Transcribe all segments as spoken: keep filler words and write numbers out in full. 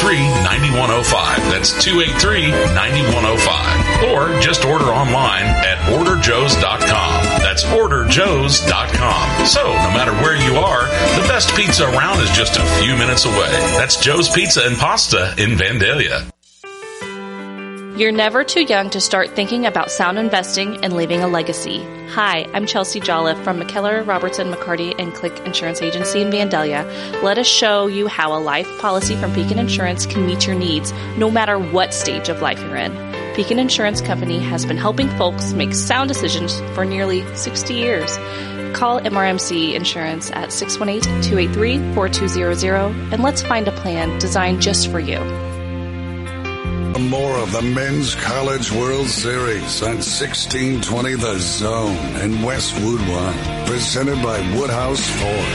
three, nine one oh five. That's two eight three, nine one oh five. Or just order online at order joes dot com. That's order joes dot com. So, no matter where you are, the best pizza around is just a few minutes away. That's Joe's Pizza and Pasta in Vandalia. You're never too young to start thinking about sound investing and leaving a legacy. Hi, I'm Chelsea Jolliffe from McKellar, Robertson, McCarty, and Click Insurance Agency in Vandalia. Let us show you how a life policy from Pekin Insurance can meet your needs, no matter what stage of life you're in. Pekin Insurance Company has been helping folks make sound decisions for nearly sixty years. Call M R M C Insurance at six one eight, two eight three, four two zero zero and let's find a plan designed just for you. More of the Men's College World Series on sixteen twenty The Zone in Westwood One, presented by Woodhouse Ford.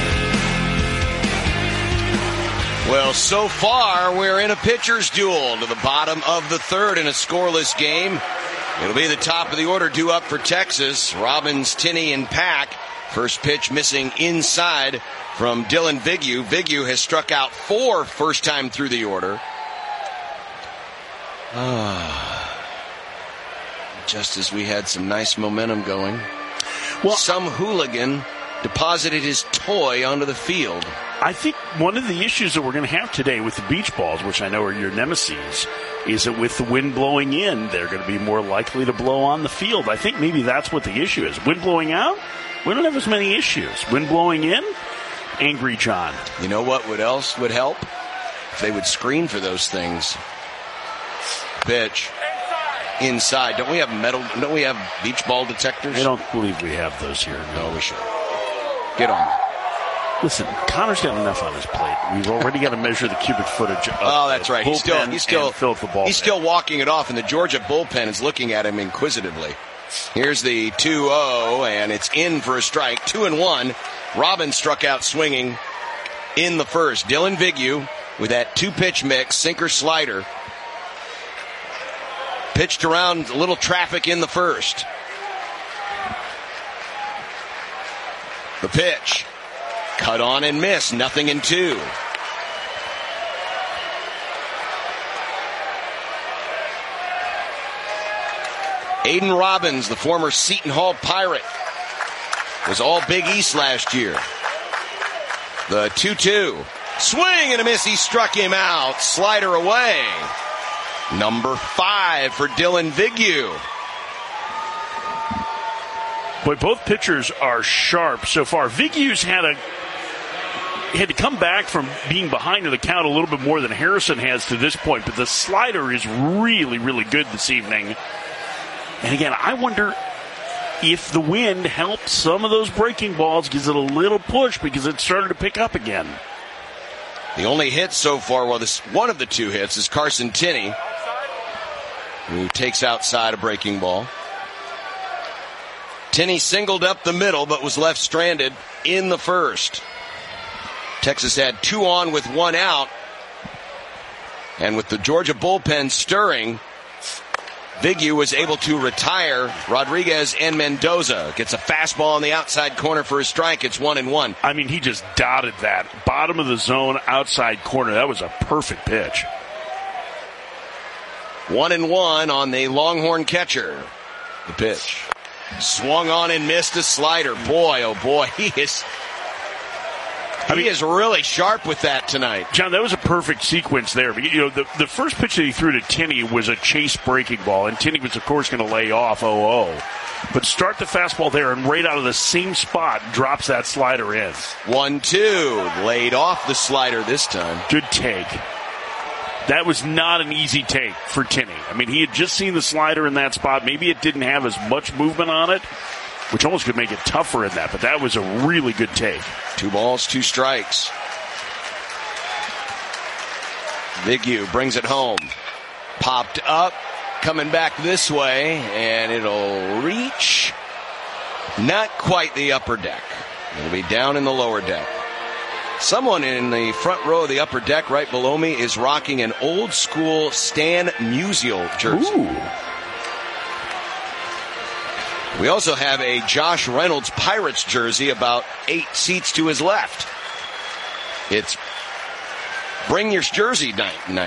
Well, so far, we're in a pitcher's duel to the bottom of the third in a scoreless game. It'll be the top of the order due up for Texas. Robbins, Tinney, and Pack. First pitch missing inside from Dylan Vignew. Vignew has struck out four first time through the order. Ah, just as we had some nice momentum going. Well, some hooligan deposited his toy onto the field. I think one of the issues that we're going to have today with the beach balls, which I know are your nemesis, is that with the wind blowing in, they're going to be more likely to blow on the field. I think maybe that's what the issue is. Wind blowing out, we don't have as many issues. Wind blowing in, angry John. You know what would else would help? If they would screen for those things. Pitch inside. Don't we have metal? Don't we have beach ball detectors? I don't believe we have those here. No, no we should. Get on. Listen, Connor's got enough on his plate. We've already got to measure the cubic footage. Of oh, that's right. He's still he's still fill the ball he's still walking it off, and the Georgia bullpen is looking at him inquisitively. Here's the two oh, and it's in for a strike. Two and one. Robbins struck out swinging in the first. Dylan Vignew with that two-pitch mix, sinker slider. Pitched around a little traffic in the first. The pitch. Cut on and miss. Nothing in two. Aiden Robbins, the former Seton Hall Pirate, was all Big East last year. The two two. Swing and a miss. He struck him out. Slider away. Number five for Dylan Vignew. Boy, both pitchers are sharp so far. Vignew's had a had to come back from being behind in the count a little bit more than Harrison has to this point, but the slider is really, really good this evening. And again, I wonder if the wind helps some of those breaking balls, gives it a little push because it started to pick up again. The only hit so far, well, this one of the two hits is Carson Tinney, who takes outside a breaking ball. Tinney singled up the middle, but was left stranded in the first. Texas had two on with one out. And with the Georgia bullpen stirring, Vignew was able to retire Rodriguez and Mendoza. Gets a fastball on the outside corner for a strike. It's one and one. I mean, he just dotted that. Bottom of the zone, outside corner. That was a perfect pitch. One and one on the Longhorn catcher. The pitch. Swung on and missed a slider. Boy, oh boy, he is... He I mean, is really sharp with that tonight. John, that was a perfect sequence there. You know, the, the first pitch that he threw to Tinney was a chase breaking ball, and Tinney was, of course, going to lay off oh oh. But start the fastball there, and right out of the same spot, drops that slider in. one two. Laid off the slider this time. Good take. That was not an easy take for Tinney. I mean, he had just seen the slider in that spot. Maybe it didn't have as much movement on it, which almost could make it tougher in that, but that was a really good take. Two balls, two strikes. Vignew brings it home. Popped up, coming back this way, and it'll reach not quite the upper deck. It'll be down in the lower deck. Someone in the front row of the upper deck right below me is rocking an old school Stan Musial jersey. Ooh. We also have a Josh Reynolds Pirates jersey about eight seats to his left. It's bring your jersey night.